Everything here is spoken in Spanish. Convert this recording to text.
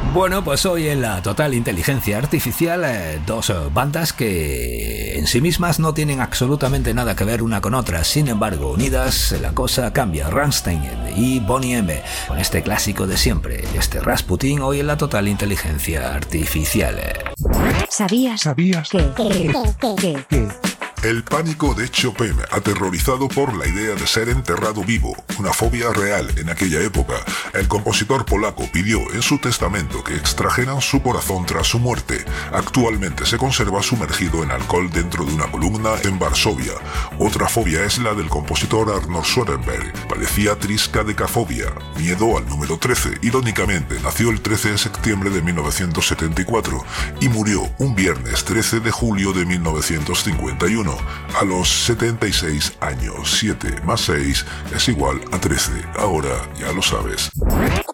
Bueno, pues hoy en la Total Inteligencia Artificial, dos bandas que en sí mismas no tienen absolutamente nada que ver una con otra. Sin embargo, unidas, la cosa cambia. Rammstein y Boney M, con este clásico de siempre, este Rasputin, hoy en la Total Inteligencia Artificial. ¿Sabías que El pánico de Chopin, aterrorizado por la idea de ser enterrado vivo, una fobia real en aquella época, el compositor polaco pidió en su testamento que extrajeran su corazón tras su muerte. Actualmente se conserva sumergido en alcohol dentro de una columna en Varsovia. Otra fobia es la del compositor Arnold Schoenberg. Padecía triscadecafobia, miedo al número 13. Irónicamente, nació el 13 de septiembre de 1974 y murió un viernes 13 de julio de 1951. A los 76 años. 7 más 6 es igual a 13. Ahora ya lo sabes.